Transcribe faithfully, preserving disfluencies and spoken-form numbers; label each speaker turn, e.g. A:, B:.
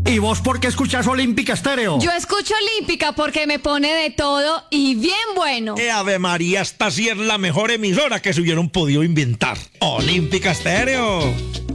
A: ¿Y vos por qué escuchás Olímpica Estéreo?
B: Yo escucho Olímpica porque me pone de todo y bien bueno.
C: ¡Qué Ave María! Esta sí es la mejor emisora que se hubieran podido inventar. Olímpica Estéreo.